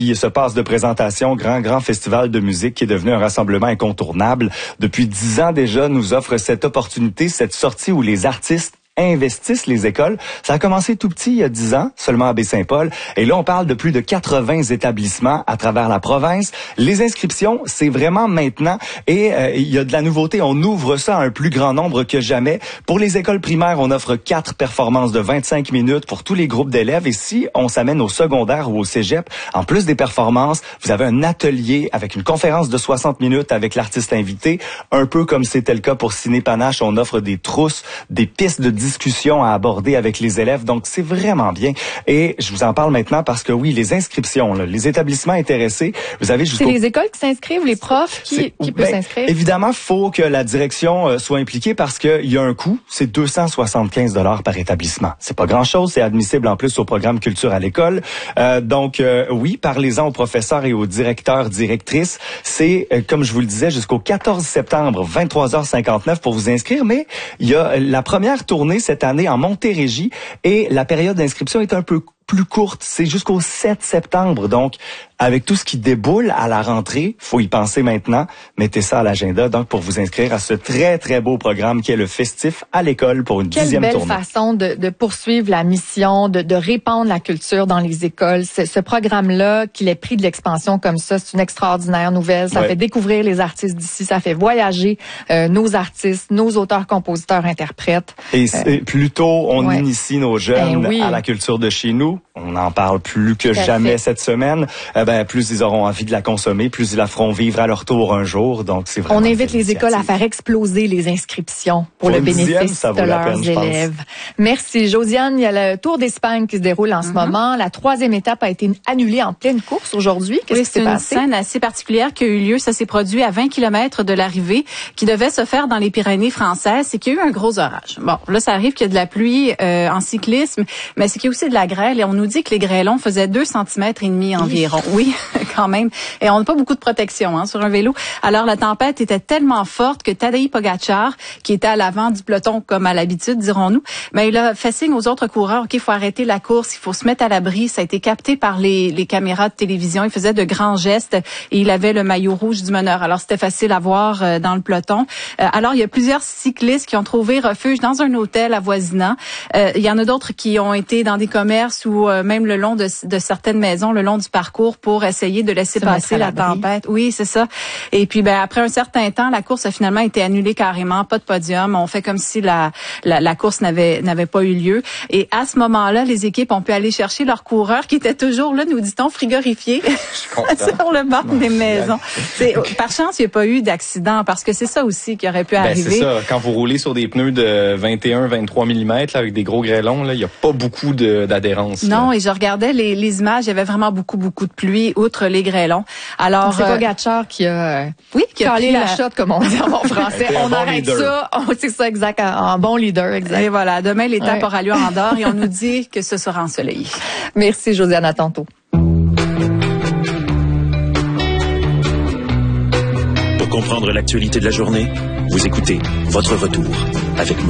Il se passe de présentation, grand festival de musique qui est devenu un rassemblement incontournable. Depuis 10 ans déjà, nous offre cette opportunité, cette sortie où les artistes investissent les écoles. Ça a commencé tout petit, il y a 10 ans, seulement à Baie-Saint-Paul. Et là, on parle de plus de 80 établissements à travers la province. Les inscriptions, c'est vraiment maintenant. Et il y a de la nouveauté. On ouvre ça à un plus grand nombre que jamais. Pour les écoles primaires, on offre 4 performances de 25 minutes pour tous les groupes d'élèves. Et si on s'amène au secondaire ou au cégep, en plus des performances, vous avez un atelier avec une conférence de 60 minutes avec l'artiste invité. Un peu comme c'était le cas pour Ciné Panache, on offre des trousses, des pistes de discussion à aborder avec les élèves. Donc, c'est vraiment bien. Et je vous en parle maintenant parce que oui, les inscriptions, là, les établissements intéressés, vous avez jusqu'au... C'est les écoles qui s'inscrivent, les profs qui peuvent s'inscrire? Évidemment, il faut que la direction soit impliquée parce qu'il y a un coût. C'est 275 $ par établissement. C'est pas grand-chose. C'est admissible en plus au programme Culture à l'école. Oui, parlez-en aux professeurs et aux directeurs, directrices. C'est, comme je vous le disais, jusqu'au 14 septembre, 23h59 pour vous inscrire. Mais il y a la première tournée cette année en Montérégie et la période d'inscription est un peu plus courte, c'est jusqu'au 7 septembre. Donc, avec tout ce qui déboule à la rentrée, faut y penser maintenant. Mettez ça à l'agenda, donc, pour vous inscrire à ce très beau programme qui est le Festif à l'école pour une 10e tournée. Quelle belle façon de poursuivre la mission, de répandre la culture dans les écoles. Ce programme-là, qu'il ait pris de l'expansion comme ça, c'est une extraordinaire nouvelle. Ça fait découvrir les artistes d'ici, ça fait voyager nos artistes, nos auteurs, compositeurs, interprètes. Et plutôt on initie nos jeunes à la culture de chez nous, on en parle plus que jamais cette semaine, plus ils auront envie de la consommer, plus ils la feront vivre à leur tour un jour. Donc c'est vraiment. On invite les écoles à faire exploser les inscriptions pour le bénéfice de leurs élèves. Merci Josiane. Il y a le Tour d'Espagne qui se déroule en ce moment. La 3e étape a été annulée en pleine course aujourd'hui. Qu'est-ce qui s'est passé? C'est une scène assez particulière qui a eu lieu. Ça s'est produit à 20 km de l'arrivée, qui devait se faire dans les Pyrénées françaises. C'est qu'il y a eu un gros orage. Bon, là ça arrive qu'il y a de la pluie en cyclisme, mais c'est qu'il y a aussi de la grêle et on nous dit que les grêlons faisaient 2,5 cm environ. Oui, quand même. Et on n'a pas beaucoup de protection sur un vélo. Alors, la tempête était tellement forte que Tadej Pogačar, qui était à l'avant du peloton, comme à l'habitude, dirons-nous, mais il a fait signe aux autres coureurs, OK, il faut arrêter la course, il faut se mettre à l'abri. Ça a été capté par les caméras de télévision. Il faisait de grands gestes et il avait le maillot rouge du meneur. Alors, c'était facile à voir dans le peloton. Alors, il y a plusieurs cyclistes qui ont trouvé refuge dans un hôtel avoisinant. Il y en a d'autres qui ont été dans des commerces ou même le long de certaines maisons, le long du parcours pour essayer de laisser passer la tempête. Oui, c'est ça. Et puis, après un certain temps, la course a finalement été annulée carrément, pas de podium. On fait comme si la course n'avait pas eu lieu. Et à ce moment-là, les équipes ont pu aller chercher leurs coureurs qui étaient toujours là, nous dit-on, frigorifiés sur le bord des maisons. Par chance, il n'y a pas eu d'accident parce que c'est ça aussi qui aurait pu arriver. C'est ça. Quand vous roulez sur des pneus de 21-23 mm avec des gros grêlons, il n'y a pas beaucoup d'adhérence. Non, et je regardais les images, il y avait vraiment beaucoup de pluie, outre les grêlons. Alors, c'est Pogačar qui a calé la shot, comme on dit en bon français. On arrête ça. C'est ça, exact. En bon leader, exact. Et voilà, demain, l'étape aura lieu en Andorre et on nous dit que ce sera ensoleillé. Merci, Josiane. À tantôt. Pour comprendre l'actualité de la journée, vous écoutez Votre Retour avec